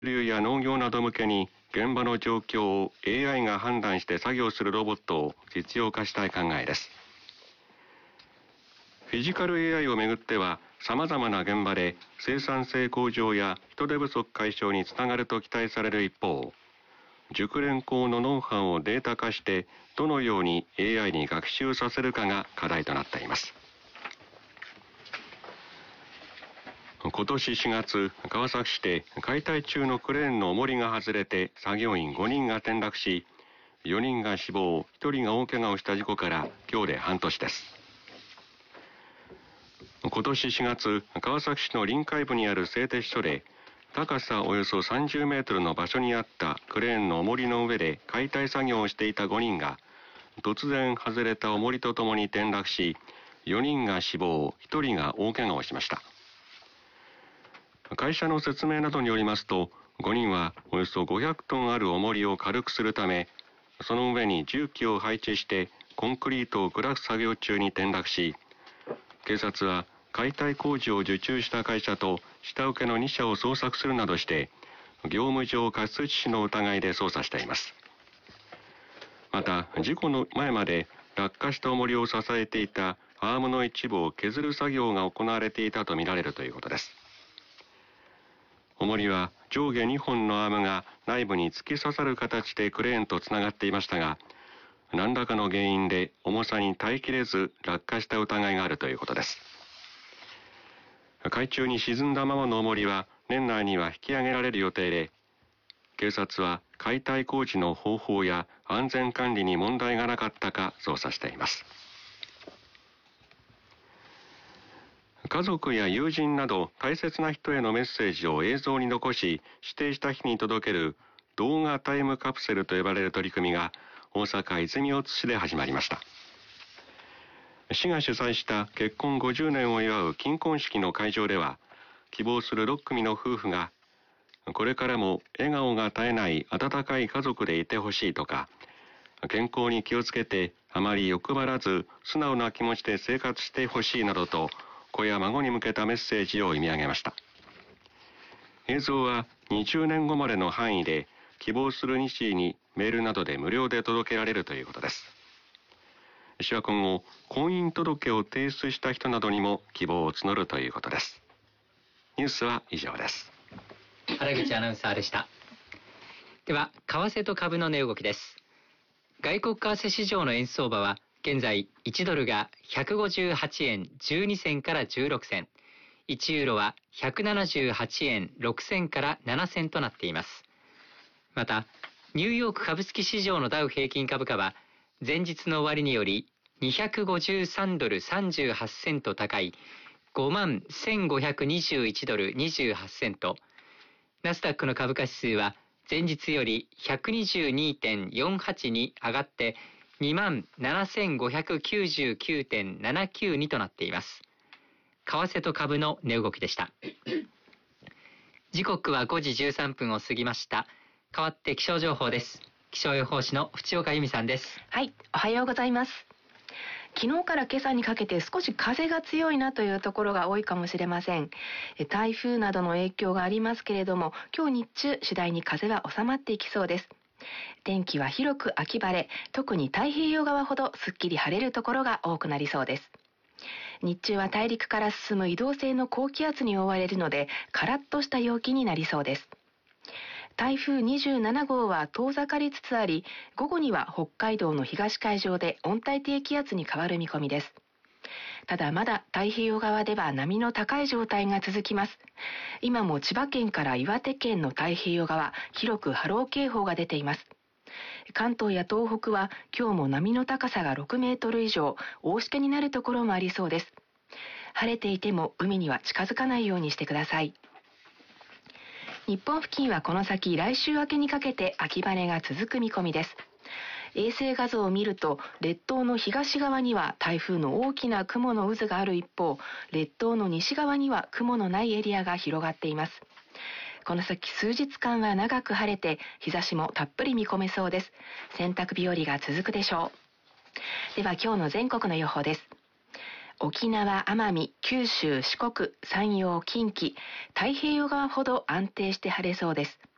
流や農業など向けに現場の状況を AI が判断して作業するロボットを実用化したい考えです。フィジカル AI をめぐっては様々な現場で生産性向上や人手不足解消につながると期待される一方、熟練工のノウハウをデータ化してどのように AI に学習させるかが課題となっています。今年4月、川崎市で解体中のクレーンの重りが外れて作業員5人が転落し、4人が死亡、1人が大怪我をした事故から今日で半年です。今年4月、川崎市の臨海部にある製鉄所で、高さおよそ30メートルの場所にあったクレーンの重りの上で解体作業をしていた5人が、突然外れた重りとともに転落し、4人が死亡、1人が大怪我をしました。会社の説明などによりますと、5人はおよそ500トンある重りを軽くするため、その上に重機を配置してコンクリートを砕く作業中に転落し、警察は解体工事を受注した会社と下請けの2社を捜索するなどして、業務上過失致死の疑いで捜査しています。また、事故の前まで落下した重りを支えていたアームの一部を削る作業が行われていたとみられるということです。重りは上下2本のアームが内部に突き刺さる形でクレーンとつながっていましたが、何らかの原因で重さに耐えきれず落下した疑いがあるということです。海中に沈んだままの重りは年内には引き上げられる予定で、警察は解体工事の方法や安全管理に問題がなかったか捜査しています。家族や友人など大切な人へのメッセージを映像に残し指定した日に届ける動画タイムカプセルと呼ばれる取り組みが大阪泉大津市で始まりました。市が主催した結婚50年を祝う金婚式の会場では、希望する6組の夫婦がこれからも笑顔が絶えない温かい家族でいてほしいとか、健康に気をつけてあまり欲張らず素直な気持ちで生活してほしいなどと子や孫に向けたメッセージを読み上げました。映像は20年後までの範囲で希望する日時にメールなどで無料で届けられるということです。市は今後、婚姻届を提出した人などにも希望を募るということです。ニュースは以上です。 原口アナウンサーでした。では、為替と株の値動きです。外国為替市場の円相場は、現在1ドルが158円12銭から16銭、1ユーロは178円6銭から7銭となっています。また、ニューヨーク株式市場のダウ平均株価は、前日の終値より253ドル38セント高い51,521ドル28セント、ナスダックの株価指数は前日より 122.48 に上がって27,599.792 となっています。為替と株の値動きでした。時刻は5時13分を過ぎました。代わって気象情報です。気象予報士の淵岡由美さんです。 はい、おはようございます。昨日から今朝にかけて少し風が強いなというところが多いかもしれません。台風などの影響がありますけれども、今日日中次第に風は収まっていきそうです。天気は広く秋晴れ、特に太平洋側ほどすっきり晴れるところが多くなりそうです。日中は大陸から進む移動性の高気圧に覆われるので、カラッとした陽気になりそうです。台風27号は遠ざかりつつあり、午後には北海道の東海上で温帯低気圧に変わる見込みです。ただまだ太平洋側では波の高い状態が続きます。今も千葉県から岩手県の太平洋側、広く波浪警報が出ています。関東や東北は今日も波の高さが6メートル以上、大しけになるところもありそうです。晴れていても海には近づかないようにしてください。日本付近はこの先来週明けにかけて秋晴れが続く見込みです。衛星画像を見ると列島の東側には台風の大きな雲の渦がある一方、列島の西側には雲のないエリアが広がっています。この先数日間は長く晴れて日差しもたっぷり見込めそうです。洗濯日和が続くでしょう。では今日の全国の予報です。沖縄、奄美、九州、四国、山陽、近畿、太平洋側ほど安定して晴れそうです。